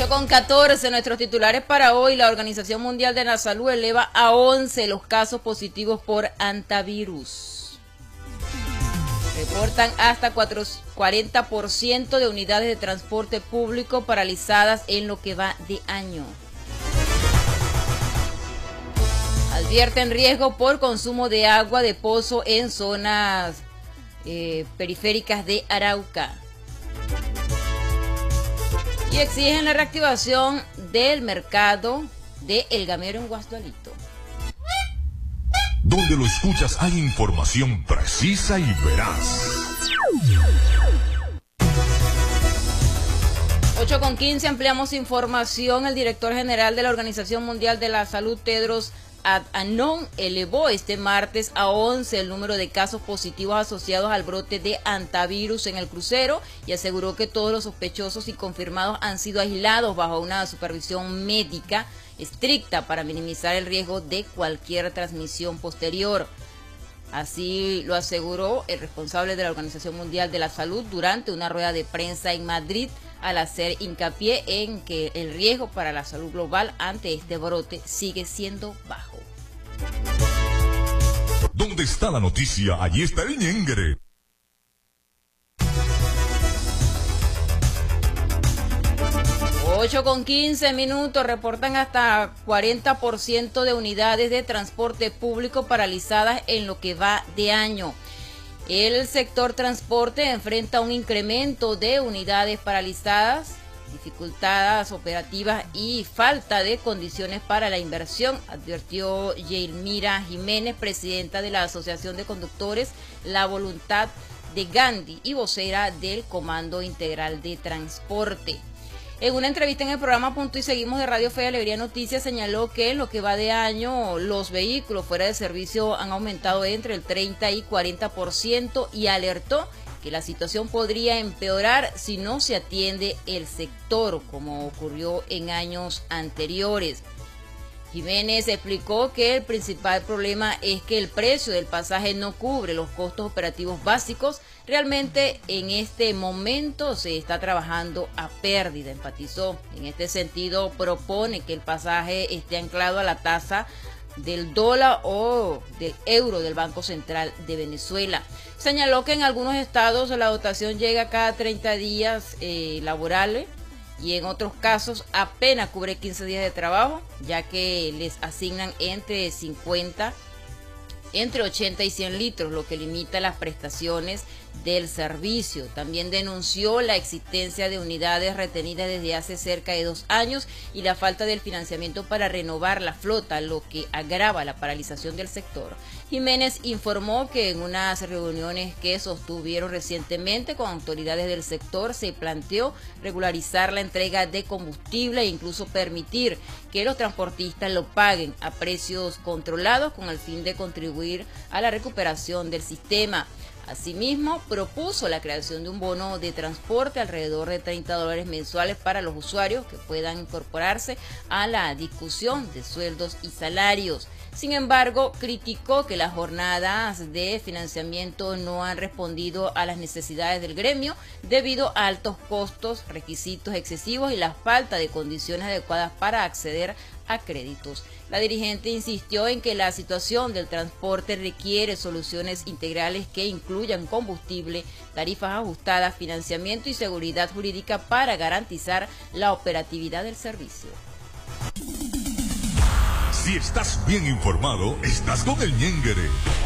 8:14, nuestros titulares para hoy. La Organización Mundial de la Salud eleva a 11 los casos positivos por antivirus. Reportan hasta 40% de unidades de transporte público paralizadas en lo que va de año. Advierten riesgo por consumo de agua de pozo en zonas periféricas de Arauca. Y exigen la reactivación del mercado de El Gamero en Guasdualito. Donde lo escuchas hay información precisa y veraz. 8:15, ampliamos información. El director general de la Organización Mundial de la Salud, Tedros Adhanom, elevó este martes a 11 el número de casos positivos asociados al brote de antivirus en el crucero y aseguró que todos los sospechosos y confirmados han sido aislados bajo una supervisión médica estricta para minimizar el riesgo de cualquier transmisión posterior. Así lo aseguró el responsable de la Organización Mundial de la Salud durante una rueda de prensa en Madrid, al hacer hincapié en que el riesgo para la salud global ante este brote sigue siendo bajo. ¿Dónde está la noticia? Allí está el ñengere. Ocho con 15 minutos, reportan hasta 40% de unidades de transporte público paralizadas en lo que va de año. El sector transporte enfrenta un incremento de unidades paralizadas, dificultades operativas y falta de condiciones para la inversión, advirtió Yelmira Jiménez, presidenta de la Asociación de Conductores La Voluntad de Gandhi y vocera del Comando Integral de Transporte. En una entrevista en el programa Punto y Seguimos de Radio Fe y Alegría Noticias, señaló que en lo que va de año los vehículos fuera de servicio han aumentado entre el 30 y 40% y alertó que la situación podría empeorar si no se atiende el sector, como ocurrió en años anteriores. Jiménez explicó que el principal problema es que el precio del pasaje no cubre los costos operativos básicos. Realmente en este momento se está trabajando a pérdida, enfatizó. En este sentido propone que el pasaje esté anclado a la tasa del dólar o del euro del Banco Central de Venezuela. Señaló que en algunos estados la dotación llega cada 30 días laborales y en otros casos apenas cubre 15 días de trabajo, ya que les asignan entre 80 y 100 litros, lo que limita las prestaciones del servicio. También denunció la existencia de unidades retenidas desde hace cerca de 2 años y la falta del financiamiento para renovar la flota, lo que agrava la paralización del sector. Jiménez informó que en unas reuniones que sostuvieron recientemente con autoridades del sector se planteó regularizar la entrega de combustible e incluso permitir que los transportistas lo paguen a precios controlados con el fin de contribuir a la recuperación del sistema. Asimismo, propuso la creación de un bono de transporte alrededor de $30 mensuales para los usuarios que puedan incorporarse a la discusión de sueldos y salarios. Sin embargo, criticó que las jornadas de financiamiento no han respondido a las necesidades del gremio debido a altos costos, requisitos excesivos y la falta de condiciones adecuadas para acceder a créditos. La dirigente insistió en que la situación del transporte requiere soluciones integrales que incluyan combustible, tarifas ajustadas, financiamiento y seguridad jurídica para garantizar la operatividad del servicio. Si estás bien informado, estás con el ñengere.